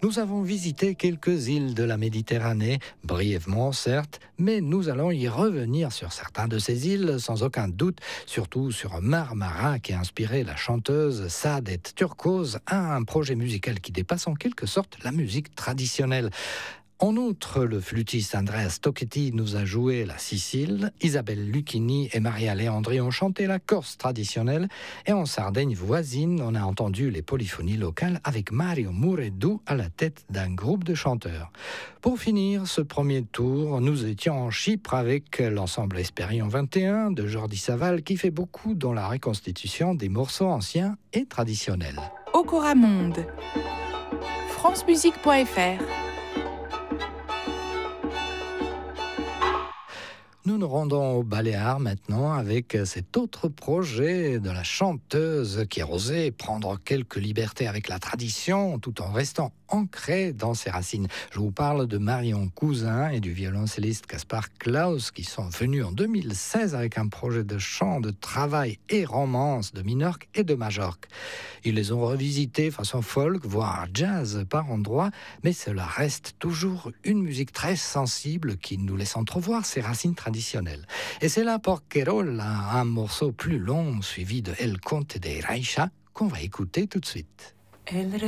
Nous avons visité quelques îles de la Méditerranée, brièvement certes, mais nous allons y revenir sur certains de ces îles sans aucun doute, surtout sur Marmara qui a inspiré la chanteuse Saadet Turkoz à un projet musical qui dépasse en quelque sorte la musique traditionnelle. En outre, le flûtiste Andreas Tocchetti nous a joué la Sicile, Isabelle Lucchini et Maria Leandri ont chanté la Corse traditionnelle et en Sardaigne voisine, on a entendu les polyphonies locales avec Mario Mureddu à la tête d'un groupe de chanteurs. Pour finir ce premier tour, nous étions en Chypre avec l'ensemble Hespérion 21 de Jordi Savall qui fait beaucoup dans la reconstitution des morceaux anciens et traditionnels. Okora Monde, francemusique.fr. Nous nous rendons au Baléares maintenant avec cet autre projet de la chanteuse qui a osé prendre quelques libertés avec la tradition tout en restant ancrée dans ses racines. Je vous parle de Marion Cousin et du violoncelliste Kaspar Klaus qui sont venus en 2016 avec un projet de chant, de travail et romance de Minorque et de Majorque. Ils les ont revisités façon folk, voire jazz par endroits, mais cela reste toujours une musique très sensible qui nous laisse entrevoir ses racines traditionnelles. Et c'est là pour Kerola, un morceau plus long suivi de El Conte de Raïcha qu'on va écouter tout de suite.